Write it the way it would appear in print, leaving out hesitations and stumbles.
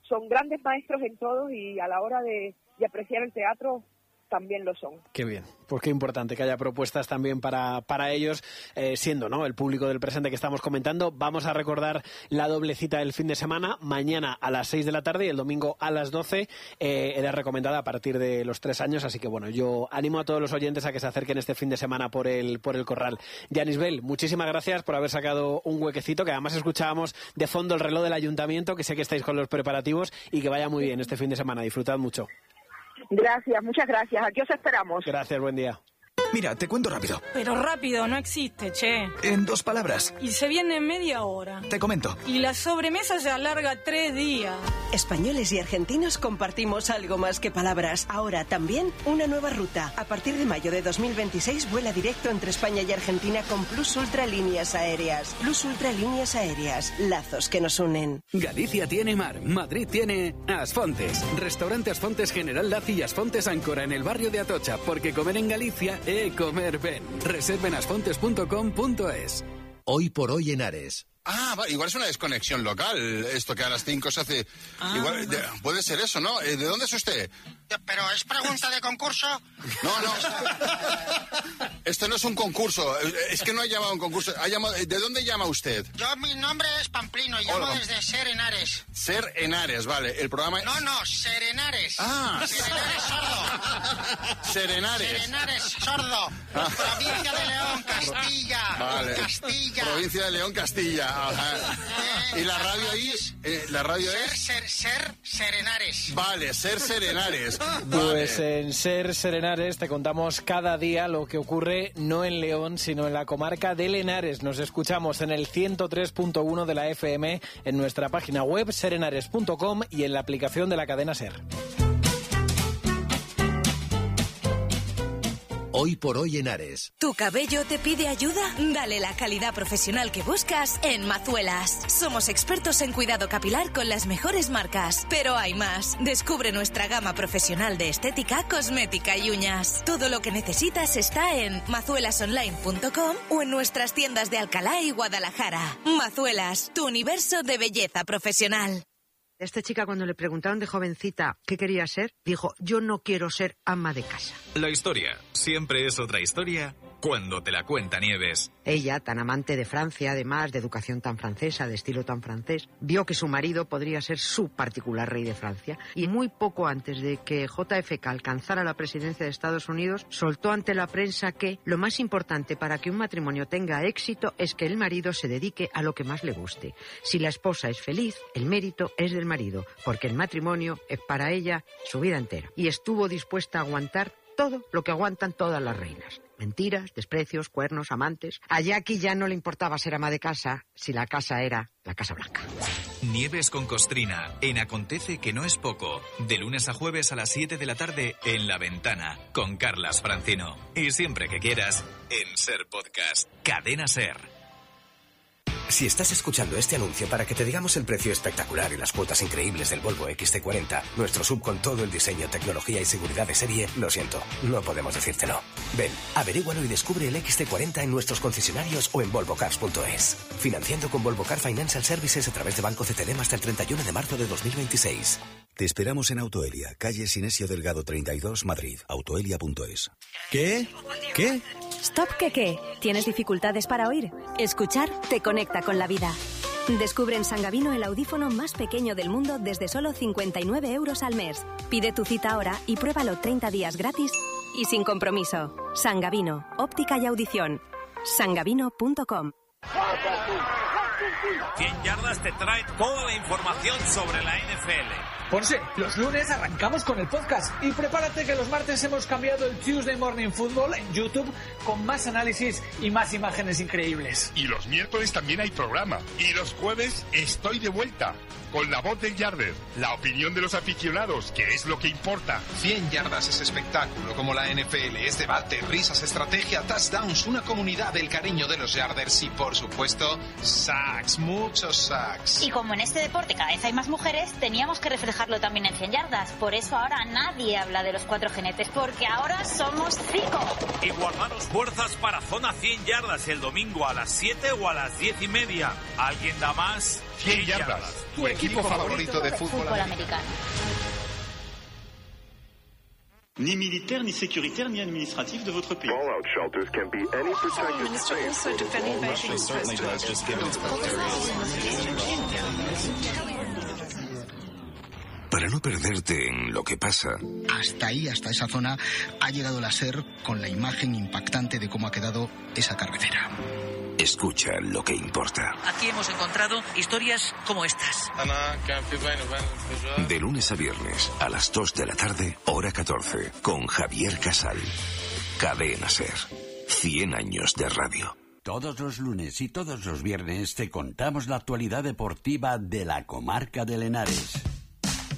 son grandes maestros en todos y a la hora de apreciar el teatro también lo son. Qué bien, pues qué importante que haya propuestas también para ellos, siendo, ¿no?, el público del presente que estamos comentando. Vamos a recordar la doble cita del fin de semana, mañana a las 6 de la tarde y el domingo a las 12, era recomendada a partir de los 3 años, así que bueno, yo animo a todos los oyentes a que se acerquen este fin de semana por el Corral. Yanis Bell, muchísimas gracias por haber sacado un huequecito, que además escuchábamos de fondo el reloj del ayuntamiento, que sé que estáis con los preparativos, y que vaya muy bien este fin de semana, disfrutad mucho. Gracias, muchas gracias. Aquí os esperamos. Gracias, buen día. Mira, te cuento rápido. Pero rápido no existe, che. En 2 palabras. Y se viene en media hora. Te comento. Y la sobremesa se alarga 3 días. Españoles y argentinos compartimos algo más que palabras. Ahora también una nueva ruta. A partir de mayo de 2026 vuela directo entre España y Argentina con Plus Ultra Líneas Aéreas. Plus Ultra Líneas Aéreas. Lazos que nos unen. Galicia tiene mar. Madrid tiene Asfontes. Restaurante Asfontes General Laci y Asfontes Áncora en el barrio de Atocha. Porque comer en Galicia comer ben. Reserven asfontes.com.es. Hoy por hoy en Ares. Igual es una desconexión local, esto que a las 5 se hace... Igual, puede ser eso, ¿no? ¿De dónde es usted? ¿Pero es pregunta de concurso? No. Esto no es un concurso, es que no ha llamado un concurso. ¿De dónde llama usted? Mi nombre es Pamplino y llamo desde Serenares. Serenares, vale. El programa... No, Serenares. Serenares sordo. Serenares sordo. Provincia de León, Castilla. Vale. Castilla. Provincia de León, Castilla. Ajá. ¿Y la radio ahí? ¿La radio Ser Serenares. Vale, Ser Serenares. Pues en Ser Serenares te contamos cada día lo que ocurre no en León, sino en la comarca de Lenares. Nos escuchamos en el 103.1 de la FM, en nuestra página web serenares.com y en la aplicación de la cadena Ser. Hoy por hoy en Ares. ¿Tu cabello te pide ayuda? Dale la calidad profesional que buscas en Mazuelas. Somos expertos en cuidado capilar con las mejores marcas. Pero hay más. Descubre nuestra gama profesional de estética, cosmética y uñas. Todo lo que necesitas está en mazuelasonline.com o en nuestras tiendas de Alcalá y Guadalajara. Mazuelas, tu universo de belleza profesional. Esta chica, cuando le preguntaron de jovencita qué quería ser, dijo: yo no quiero ser ama de casa. La historia siempre es otra historia cuando te la cuenta Nieves. Ella, tan amante de Francia, además, de educación tan francesa, de estilo tan francés, vio que su marido podría ser su particular rey de Francia. Y muy poco antes de que JFK alcanzara la presidencia de Estados Unidos, soltó ante la prensa que lo más importante para que un matrimonio tenga éxito es que el marido se dedique a lo que más le guste. Si la esposa es feliz, el mérito es del marido, porque el matrimonio es para ella su vida entera. Y estuvo dispuesta a aguantar todo lo que aguantan todas las reinas. Mentiras, desprecios, cuernos, amantes. A Jackie ya no le importaba ser ama de casa si la casa era la Casa Blanca. Nieves con Costrina, en Acontece que no es poco. De lunes a jueves a las 7 de la tarde en La Ventana, con Carlas Francino. Y siempre que quieras, en Ser Podcast. Cadena Ser. Si estás escuchando este anuncio para que te digamos el precio espectacular y las cuotas increíbles del Volvo XC40, nuestro SUV con todo el diseño, tecnología y seguridad de serie, lo siento, no podemos decírtelo. Ven, averígualo y descubre el XC40 en nuestros concesionarios o en volvocars.es. Financiando con Volvo Car Financial Services a través de Banco CTLM hasta el 31 de marzo de 2026. Te esperamos en Autoelia, calle Sinesio Delgado 32, Madrid. Autoelia.es. ¿Qué? ¿Qué? Stop, ¿qué? ¿Tienes dificultades para oír? Escuchar te conecta con la vida. Descubre en Sangavino el audífono más pequeño del mundo desde solo 59 euros al mes. Pide tu cita ahora y pruébalo 30 días gratis y sin compromiso. Sangavino, óptica y audición. Sangavino.com. 100 yardas te trae toda la información sobre la NFL. Ponce, los lunes arrancamos con el podcast y prepárate que los martes hemos cambiado el Tuesday Morning Football en YouTube con más análisis y más imágenes increíbles. Y los miércoles también hay programa. Y los jueves estoy de vuelta con la voz del Yarder, la opinión de los aficionados, que es lo que importa. 100 yardas es espectáculo como la NFL, es debate, risas, estrategia, touchdowns, una comunidad del cariño de los Yarders y, por supuesto, sacks, muchos sacks. Y como en este deporte cada vez hay más mujeres, teníamos que refrescar dejarlo también en 100 yardas. Por eso ahora nadie habla de los 4 jinetes, porque ahora somos 5. Y guardaros fuerzas para zona 100 yardas el domingo a las 7 o a las 10:30. ¿Alguien da más? 100 yardas. Tu equipo favorito de fútbol americano. Ni militaire, ni sécuritaire, ni administratif de votre pays. Fallout shelters can be any protected space. Para no perderte en lo que pasa. Hasta ahí, hasta esa zona, ha llegado la SER con la imagen impactante de cómo ha quedado esa carretera. Escucha lo que importa. Aquí hemos encontrado historias como estas. De lunes a viernes, a las 2 de la tarde, hora 14, con Javier Casal. Cadena SER. 100 años de radio. Todos los lunes y todos los viernes te contamos la actualidad deportiva de la comarca de Henares.